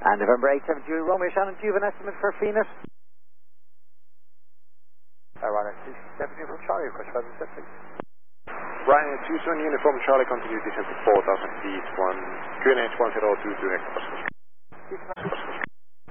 And November 872 Romeo Shannon, do you have an estimate for Phoenix? Ryanair 270 from Charlie, request further set, please. Ryanair 27 Uniform Charlie, continue descent to 4,000 feet, QNH 1022 hectopascals.